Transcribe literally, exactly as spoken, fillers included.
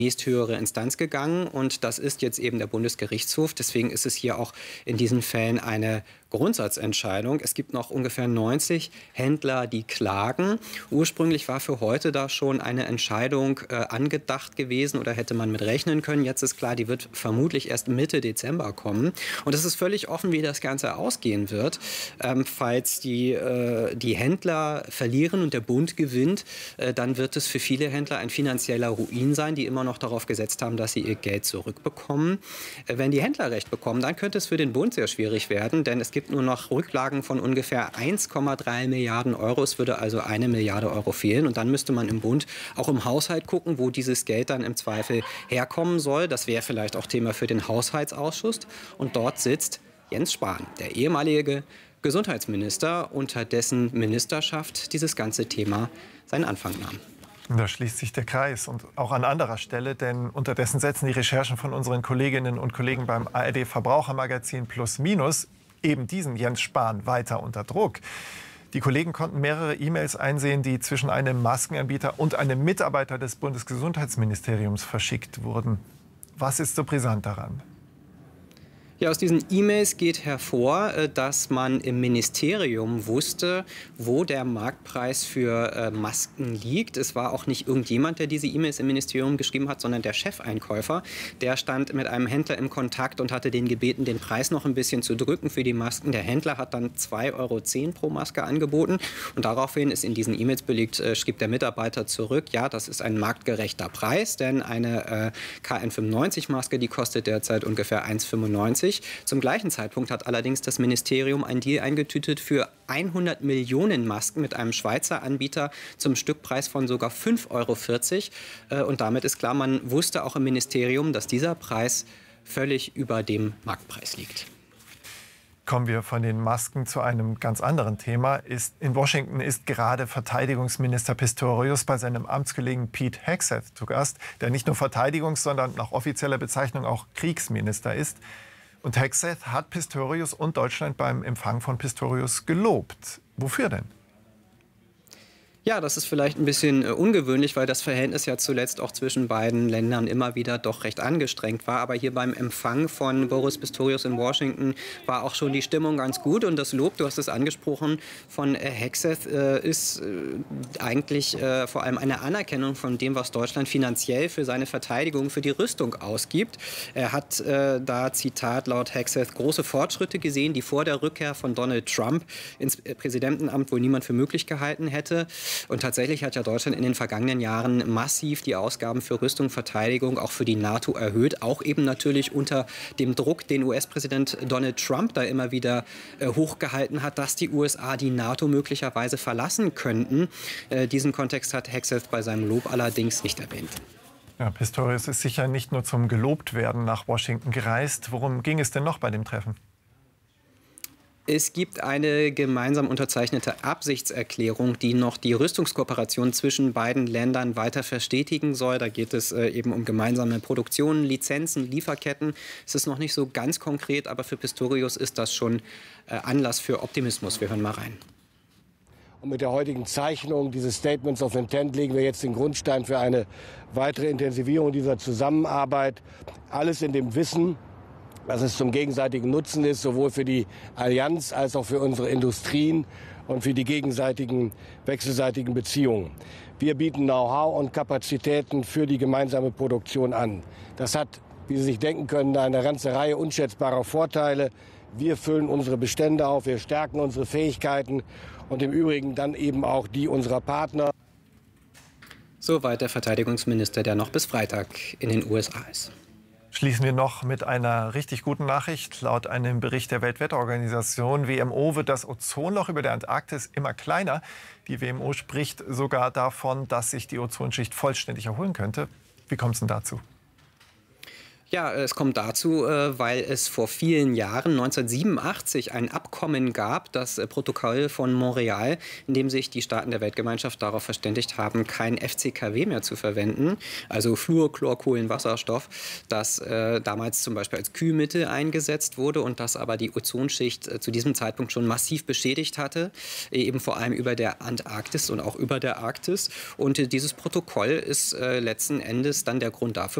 nächsthöhere Instanz gegangen und das ist jetzt eben der Bundesgerichtshof. Deswegen ist es hier auch in diesen Fällen eine Grundsatzentscheidung. Es gibt noch ungefähr neunzig Händler, die klagen. Ursprünglich war für heute da schon eine Entscheidung äh, angedacht gewesen oder hätte man mit rechnen können. Jetzt ist klar, die wird vermutlich erst Mitte Dezember kommen. Und es ist völlig offen, wie das Ganze ausgehen wird. Ähm, falls die, äh, die Händler verlieren und der Bund gewinnt, äh, dann wird es für viele Händler ein finanzieller Ruin sein, die immer noch darauf gesetzt haben, dass sie ihr Geld zurückbekommen. Äh, wenn die Händler recht bekommen, dann könnte es für den Bund sehr schwierig werden, denn es gibt nur noch Rücklagen von ungefähr eins Komma drei Milliarden Euro. Es würde also eine Milliarde Euro fehlen. Und dann müsste man im Bund auch im Haushalt gucken, wo dieses Geld dann im Zweifel herkommen soll. Das wäre vielleicht auch Thema für den Haushaltsausschuss. Und dort sitzt Jens Spahn, der ehemalige Gesundheitsminister, unter dessen Ministerschaft dieses ganze Thema seinen Anfang nahm. Da schließt sich der Kreis und auch an anderer Stelle, denn unterdessen setzen die Recherchen von unseren Kolleginnen und Kollegen beim A R D-Verbrauchermagazin Plus Minus eben diesen Jens Spahn weiter unter Druck. Die Kollegen konnten mehrere E-Mails einsehen, die zwischen einem Maskenanbieter und einem Mitarbeiter des Bundesgesundheitsministeriums verschickt wurden. Was ist so brisant daran? Ja, aus diesen E-Mails geht hervor, dass man im Ministerium wusste, wo der Marktpreis für Masken liegt. Es war auch nicht irgendjemand, der diese E-Mails im Ministerium geschrieben hat, sondern der Chefeinkäufer. Der stand mit einem Händler im Kontakt und hatte den gebeten, den Preis noch ein bisschen zu drücken für die Masken. Der Händler hat dann zwei Euro zehn pro Maske angeboten. Und daraufhin ist in diesen E-Mails belegt, schrieb der Mitarbeiter zurück, ja, das ist ein marktgerechter Preis, denn eine äh, K N fünfundneunzig Maske, die kostet derzeit ungefähr eins Komma fünfundneunzig. Zum gleichen Zeitpunkt hat allerdings das Ministerium einen Deal eingetütet für hundert Millionen Masken mit einem Schweizer Anbieter zum Stückpreis von sogar fünf Euro vierzig. Und damit ist klar, man wusste auch im Ministerium, dass dieser Preis völlig über dem Marktpreis liegt. Kommen wir von den Masken zu einem ganz anderen Thema. Ist, in Washington ist gerade Verteidigungsminister Pistorius bei seinem Amtskollegen Pete Hegseth zu Gast, der nicht nur Verteidigungs-, sondern nach offizieller Bezeichnung auch Kriegsminister ist. Und Hegseth hat Pistorius und Deutschland beim Empfang von Pistorius gelobt. Wofür denn? Ja, das ist vielleicht ein bisschen äh, ungewöhnlich, weil das Verhältnis ja zuletzt auch zwischen beiden Ländern immer wieder doch recht angestrengt war. Aber hier beim Empfang von Boris Pistorius in Washington war auch schon die Stimmung ganz gut. Und das Lob, du hast es angesprochen, von äh, Hegseth äh, ist äh, eigentlich äh, vor allem eine Anerkennung von dem, was Deutschland finanziell für seine Verteidigung, für die Rüstung ausgibt. Er hat äh, da, Zitat laut Hegseth, große Fortschritte gesehen, die vor der Rückkehr von Donald Trump ins Präsidentenamt wohl niemand für möglich gehalten hätte. Und tatsächlich hat ja Deutschland in den vergangenen Jahren massiv die Ausgaben für Rüstung, Verteidigung, auch für die NATO erhöht. Auch eben natürlich unter dem Druck, den U S-Präsident Donald Trump da immer wieder äh, hochgehalten hat, dass die U S A die NATO möglicherweise verlassen könnten. Äh, diesen Kontext hat Hegseth bei seinem Lob allerdings nicht erwähnt. Ja, Pistorius ist sicher nicht nur zum Gelobtwerden nach Washington gereist. Worum ging es denn noch bei dem Treffen? Es gibt eine gemeinsam unterzeichnete Absichtserklärung, die noch die Rüstungskooperation zwischen beiden Ländern weiter verstetigen soll. Da geht es äh, eben um gemeinsame Produktionen, Lizenzen, Lieferketten. Es ist noch nicht so ganz konkret, aber für Pistorius ist das schon äh, Anlass für Optimismus. Wir hören mal rein. Und mit der heutigen Zeichnung dieses Statements of Intent legen wir jetzt den Grundstein für eine weitere Intensivierung dieser Zusammenarbeit. Alles in dem Wissen, dass es zum gegenseitigen Nutzen ist, sowohl für die Allianz als auch für unsere Industrien und für die gegenseitigen wechselseitigen Beziehungen. Wir bieten Know-how und Kapazitäten für die gemeinsame Produktion an. Das hat, wie Sie sich denken können, eine ganze Reihe unschätzbarer Vorteile. Wir füllen unsere Bestände auf, wir stärken unsere Fähigkeiten und im Übrigen dann eben auch die unserer Partner. Soweit der Verteidigungsminister, der noch bis Freitag in den U S A ist. Schließen wir noch mit einer richtig guten Nachricht. Laut einem Bericht der Weltwetterorganisation W M O wird das Ozonloch über der Antarktis immer kleiner. Die W M O spricht sogar davon, dass sich die Ozonschicht vollständig erholen könnte. Wie kommt es denn dazu? Ja, es kommt dazu, weil es vor vielen Jahren, neunzehnhundertsiebenundachtzig, ein Abkommen gab, das Protokoll von Montreal, in dem sich die Staaten der Weltgemeinschaft darauf verständigt haben, kein F C K W mehr zu verwenden, also Fluorchlorkohlenwasserstoff, das äh, damals zum Beispiel als Kühlmittel eingesetzt wurde und das aber die Ozonschicht äh, zu diesem Zeitpunkt schon massiv beschädigt hatte, eben vor allem über der Antarktis und auch über der Arktis. Und äh, dieses Protokoll ist äh, letzten Endes dann der Grund dafür,